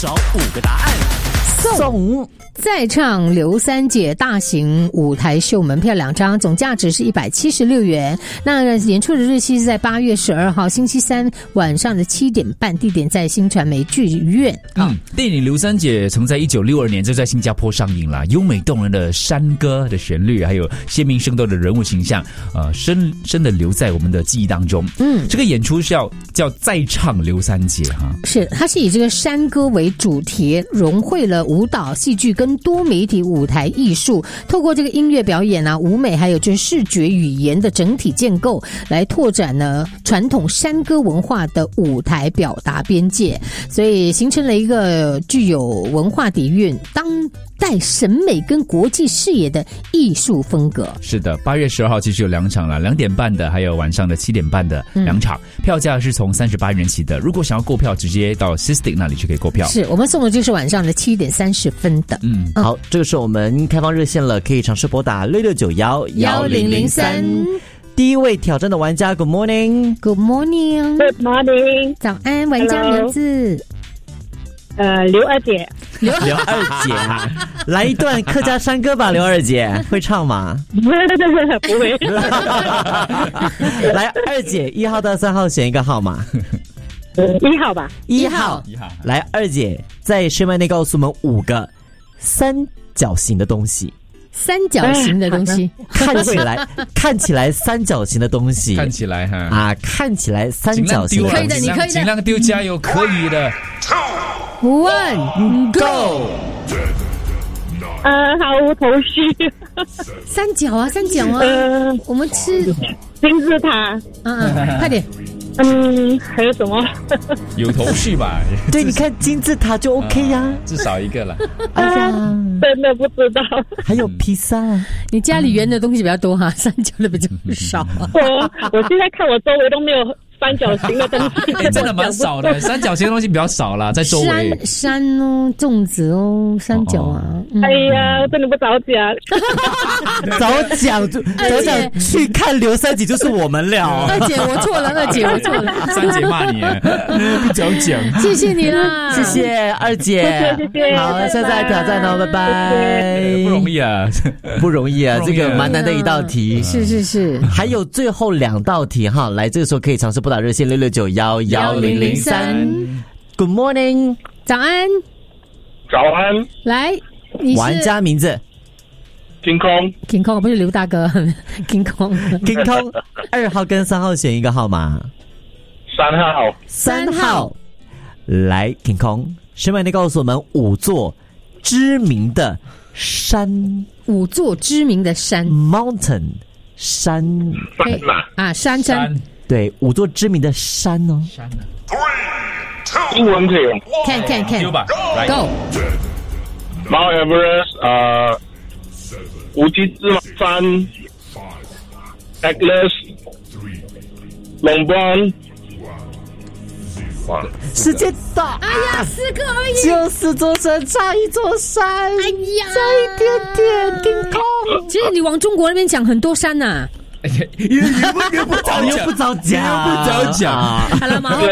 找5个答案。 送再唱刘三姐大型舞台秀门票2张，总价值是176元。那演出的日期是在8月12号星期三晚上的7点半，地点在新传媒剧院。 电影《刘三姐》曾在1962年就在新加坡上映了，优美动人的山歌的旋律，还有鲜明生动的人物形象，深深的留在我们的记忆当中。这个演出是叫再唱刘三姐哈， 是它是以这个山歌为主题，融汇了舞蹈、戏剧跟多媒体舞台艺术，透过这个音乐表演啊、舞美还有就是视觉语言的整体建构，来拓展呢传统山歌文化的舞台表达边界，所以形成了一个具有文化底蕴、当代审美跟国际视野的艺术风格。 是的，8月12号其实有2场了，2点半的，还有晚上的7点半的2场，票价是从38元起的。如果想要购票，直接到 Sisting 那里就可以购票。 是我们送的就是晚上的7点30分的。 好，这个是我们开放热线了，可以尝试拨打66911003。第一位挑战的玩家 ，Good morning，Good morning，Good morning， 早安，玩家名字。 刘二姐， 刘二姐来一段客家山歌吧，刘二姐会唱吗？ 不会。 来，二姐1号到3号选一个号码。 1号吧。 1号。 来，二姐在声麦内告诉我们5个三角形的东西。 三角形的东西， 看起来三角形的东西， 看起来哈看起来三角形的东西， 可以的，你可以的， 尽量丢，加油，可以的。 One go。 毫无头绪。 三角啊，我们吃金字塔。 快点。 还有什么？ 有头绪吧？ 对，你看金字塔就 OK 呀， 至少一个了。 哎呀， 真的不知道。 还有披萨。 你家里圆的东西比较多哈，三角的比较少。 我现在看我周围都没有三角形的东西。 真的蛮少的，三角形的东西比较少啦，在周围。 山哦，粽子哦，三角啊。 哎呀，真的不早讲。 早讲去看刘三姐就是我们了。 二姐我错了， 三姐骂你，不早讲。 谢谢你啦， 谢谢二姐， 谢谢。 好，下次来挑战哦，拜拜。 不容易啊， 不容易啊，这个蛮难的一道题。 是， 还有最后2道题哈，来，这个时候可以尝试拨打热线66911003。Good morning， 早安。来，你是玩家名字。 King Kong 不是刘大哥，King Kong 2号跟3号选一个号码。 3 号。来 King Kong， 声麦内告诉我们5座知名的山。 5座知名的山 ，Mountain 山啊，山。 对，5座知名的山哦。 山啊。 英文可以用。 看。 丢吧 ，Go。 Mount Everest，无极之山 ，Atlas， 龙邦。 时间到！ 哎呀，4个而已， 就4座山，差1座山。哎呀，差一点点，顶空。 其实你往中国那边讲很多山呐。 你不早讲， 好了，马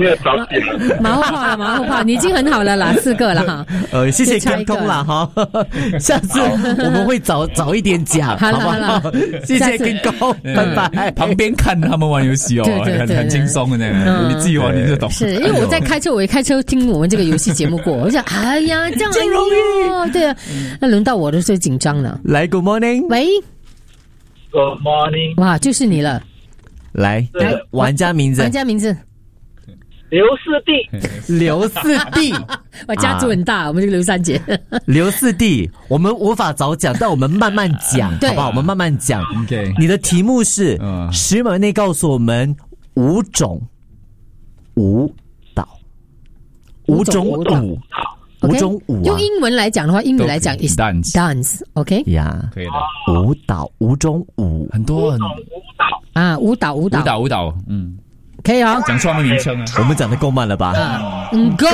后炮，你已经很好了啦，4个了哈。 谢谢跟空了哈，下次我们会早一点讲，好不好？谢谢跟空，拜拜。 旁边看他们玩游戏哦，很轻松的那个，你自己玩你就懂。 是因为我在开车，我也开车听我们这个游戏节目过，我想，哎呀，这样很容易哦，对啊，那轮到我的最紧张了。 来 ，Good morning， 喂。 Good morning， 哇，就是你了。 来，玩家名字。 刘四弟。 哇，家族很大，我们这个刘三姐。 刘四弟，我们无法早讲，但我们慢慢讲，好不好？我们慢慢讲。 OK， 你的题目是10秒内告诉我们5种舞蹈，5种舞。5种舞啊， 用英文来讲的话，英语来讲 is dance，OK？ 呀， 可以的。 舞蹈，5种舞， 很多啊，舞蹈，可以哦。 讲出他们名称啊， 我们讲的够慢了吧 ？Go，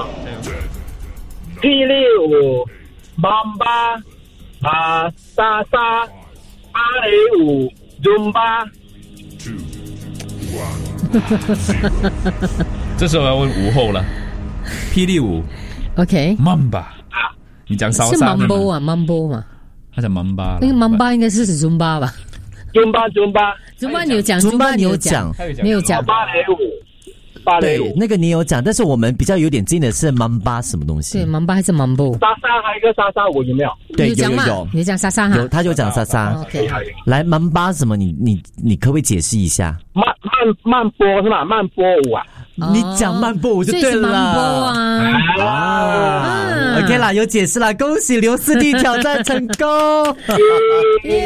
霹雳舞、曼巴、莎莎、芭蕾舞、Zumba。 这时候要问舞后了，霹雳舞。 OK， Mamba， 你讲salsa 是 Mambo 啊 ，Mambo 嘛， 他讲 Mamba， 那个 Mamba 应该是 Zumba 吧？Zumba 你有讲 Zumba 你有讲， 你有讲芭蕾舞， 对，那个你有讲，但是我们比较有点近的是 Mamba 什么东西？ 对 Mamba 还是 Mambo？ 莎莎还有一个莎莎舞有没有？ 对， 你讲嘛有， 你讲莎莎哈， 有，他就讲莎莎。 OK， 来 Mamba 什么？你可不可以解释一下？ 慢波是吧？慢波舞啊。 你讲慢波舞就对了。 啊 OK 啦，有解释啦，恭喜刘4弟挑战成功。